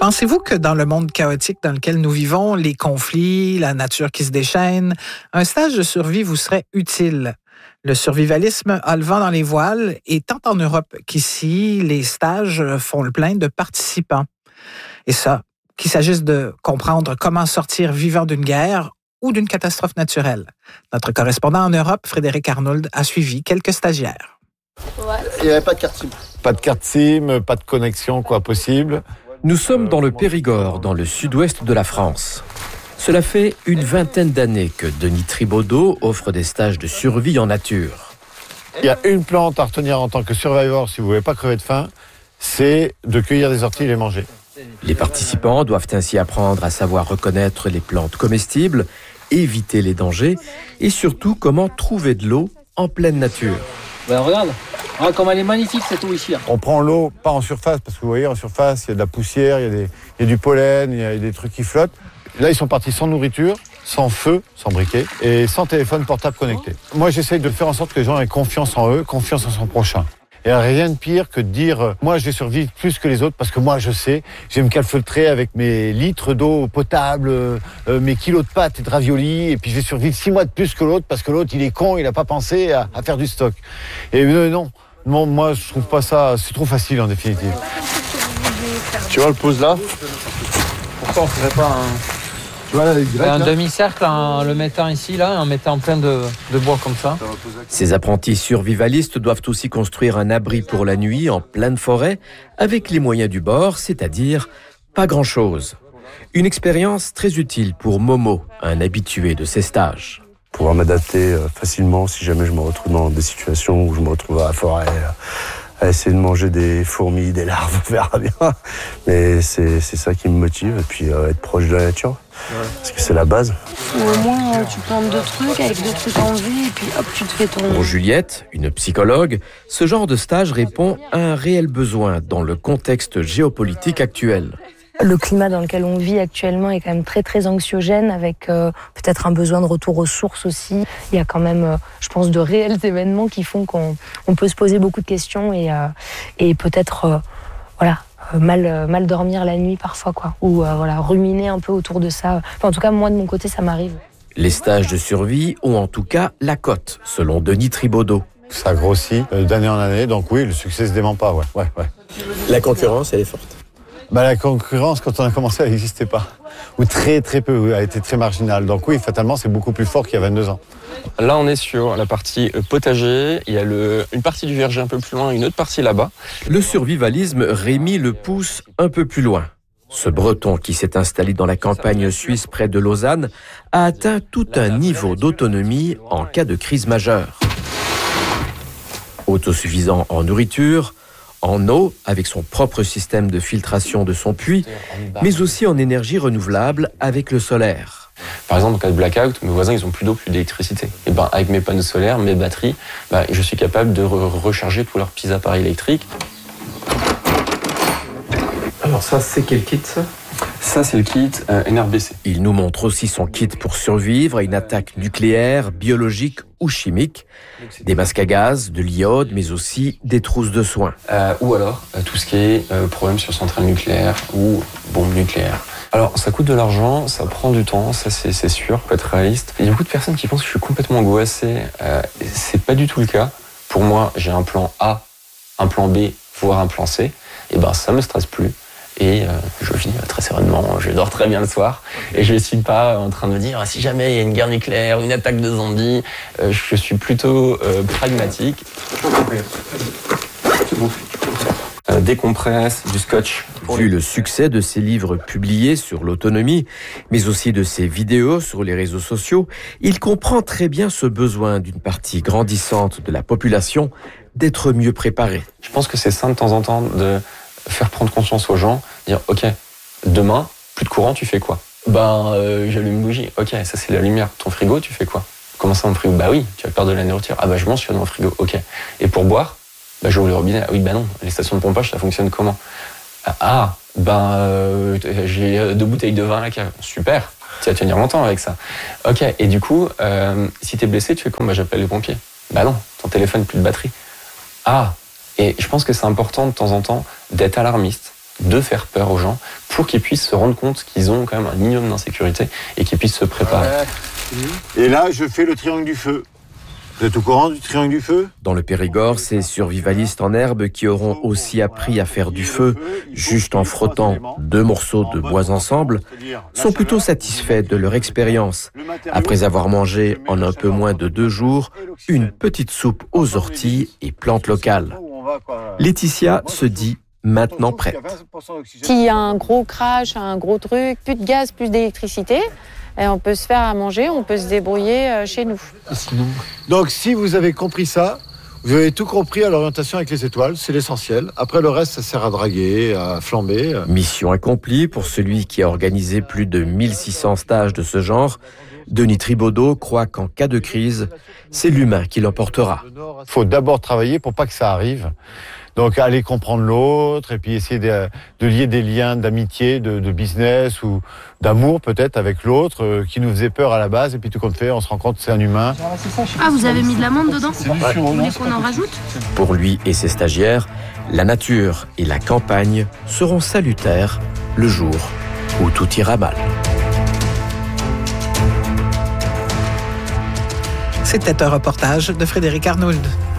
Pensez-vous que dans le monde chaotique dans lequel nous vivons, les conflits, la nature qui se déchaîne, un stage de survie vous serait utile? Le survivalisme a le vent dans les voiles et tant en Europe qu'ici, les stages font le plein de participants. Et ça, qu'il s'agisse de comprendre comment sortir vivant d'une guerre ou d'une catastrophe naturelle. Notre correspondant en Europe, Frédéric Arnould, a suivi quelques stagiaires. Il n'y avait pas de carte SIM. Pas de carte SIM, pas de connexion, possible. Nous sommes dans le Périgord, dans le sud-ouest de la France. Cela fait une vingtaine d'années que Denis Tribaudot offre des stages de survie en nature. Il y a une plante à retenir en tant que survivor si vous ne voulez pas crever de faim, c'est de cueillir des orties et les manger. Les participants doivent ainsi apprendre à savoir reconnaître les plantes comestibles, éviter les dangers et surtout comment trouver de l'eau en pleine nature. Ben regarde comme elle est magnifique cette eau ici. On prend l'eau pas en surface, parce que vous voyez en surface il y a de la poussière, il y a du pollen, il y a des trucs qui flottent. Là ils sont partis sans nourriture, sans feu, sans briquet et sans téléphone portable connecté. Moi j'essaye de faire en sorte que les gens aient confiance en eux, confiance en son prochain. Il n'y a rien de pire que de dire « moi je vais survivre plus que les autres parce que moi je sais, je vais me calfeutrer avec mes litres d'eau potable, mes kilos de pâtes et de raviolis et puis je vais survivre 6 mois de plus que l'autre parce que l'autre il est con, il n'a pas pensé à faire du stock. » Et non, moi je trouve pas ça, c'est trop facile en définitive. Tu vois le pose là? Pourquoi on ferait pas un demi-cercle en le mettant ici, là, en mettant plein de bois comme ça. Ces apprentis survivalistes doivent aussi construire un abri pour la nuit en pleine forêt avec les moyens du bord, c'est-à-dire pas grand-chose. Une expérience très utile pour Momo, un habitué de ces stages. Pouvoir m'adapter facilement si jamais je me retrouve dans des situations où je me retrouve à la forêt, à essayer de manger des fourmis, des larves, on verra bien. Mais c'est ça qui me motive, et puis être proche de la nature, parce que c'est la base. Au moins, tu plantes 2 trucs avec 2 trucs en vie, et puis hop, tu te fais ton... Pour Juliette, une psychologue, ce genre de stage répond à un réel besoin dans le contexte géopolitique actuel. Le climat dans lequel on vit actuellement est quand même très très anxiogène, avec peut-être un besoin de retour aux sources aussi. Il y a quand même, je pense, de réels événements qui font qu'on peut se poser beaucoup de questions et peut-être mal dormir la nuit parfois, ou ruminer un peu autour de ça. Enfin, en tout cas, moi de mon côté, ça m'arrive. Les stages de survie ont en tout cas la cote, selon Denis Tribaudot. Ça grossit d'année en année, donc oui, le succès se dément pas, ouais. La concurrence, elle est forte. La concurrence, quand on a commencé, elle n'existait pas. Ou très très peu, elle était très marginale. Donc oui, fatalement, c'est beaucoup plus fort qu'il y a 22 ans. Là, on est sur la partie potager. Il y a une partie du verger un peu plus loin, une autre partie là-bas. Le survivalisme, Rémi le pousse un peu plus loin. Ce Breton qui s'est installé dans la campagne suisse près de Lausanne a atteint tout un niveau d'autonomie en cas de crise majeure. Autosuffisant en nourriture, en eau, avec son propre système de filtration de son puits, mais aussi en énergie renouvelable avec le solaire. Par exemple, en cas de blackout, mes voisins, ils ont plus d'eau, plus d'électricité. Et avec mes panneaux solaires, mes batteries, je suis capable de recharger tous leurs petits appareils électriques. Alors ça, c'est quel kit, ça ? Ça, c'est le kit NRBC. Il nous montre aussi son kit pour survivre à une attaque nucléaire, biologique ou chimique. Des masques à gaz, de l'iode, mais aussi des trousses de soins. Ou alors, tout ce qui est problème sur centrale nucléaire ou bombe nucléaire. Alors, ça coûte de l'argent, ça prend du temps, ça c'est sûr, faut être réaliste. Il y a beaucoup de personnes qui pensent que je suis complètement angoissé. C'est pas du tout le cas. Pour moi, j'ai un plan A, un plan B, voire un plan C. Et ça me stresse plus. Et je vis très sereinement, je dors très bien le soir et je ne suis pas en train de me dire si jamais il y a une guerre nucléaire, une attaque de zombies, je suis plutôt pragmatique. Décompresse, du scotch. Vu le succès de ses livres publiés sur l'autonomie, mais aussi de ses vidéos sur les réseaux sociaux, il comprend très bien ce besoin d'une partie grandissante de la population d'être mieux préparée. Je pense que c'est sain de temps en temps de faire prendre conscience aux gens, dire ok, demain, plus de courant, tu fais quoi ? J'allume une bougie, ok, ça c'est la lumière. Ton frigo, tu fais quoi ? Comment ça mon frigo ? Oui, tu as peur de la nourriture. Je mange sur mon frigo, ok. Et pour boire, j'ouvre le robinet. Non, les stations de pompage, ça fonctionne comment ? J'ai 2 bouteilles de vin à la cave. Super, tu vas tenir longtemps avec ça. Ok, et du coup, si t'es blessé, tu fais quoi ? J'appelle les pompiers. Non, ton téléphone, plus de batterie. Et je pense que c'est important de temps en temps d'être alarmiste, de faire peur aux gens pour qu'ils puissent se rendre compte qu'ils ont quand même un minimum d'insécurité et qu'ils puissent se préparer. Et là, je fais le triangle du feu. Vous êtes au courant du triangle du feu ? Dans le Périgord, ces survivalistes en herbe qui auront aussi appris à faire du feu juste en frottant 2 morceaux de bois ensemble sont plutôt satisfaits de leur expérience après avoir mangé en un peu moins de 2 jours une petite soupe aux orties et plantes locales. Laetitia se dit maintenant prête. S'il y a un gros crash, un gros truc, plus de gaz, plus d'électricité, et on peut se faire à manger, on peut se débrouiller chez nous. Donc si vous avez compris ça, vous avez tout compris à l'orientation avec les étoiles, c'est l'essentiel. Après le reste, ça sert à draguer, à flamber. Mission accomplie pour celui qui a organisé plus de 1600 stages de ce genre. Denis Tribaudot croit qu'en cas de crise, c'est l'humain qui l'emportera. Il faut d'abord travailler pour pas que ça arrive. Donc aller comprendre l'autre et puis essayer de lier des liens d'amitié, de business ou d'amour peut-être avec l'autre qui nous faisait peur à la base et puis tout compte fait, on se rend compte que c'est un humain. Ah, vous avez mis de l'amande dedans ? Vous voulez qu'on en rajoute ? Pour lui et ses stagiaires, la nature et la campagne seront salutaires le jour où tout ira mal. C'était un reportage de Frédéric Arnould.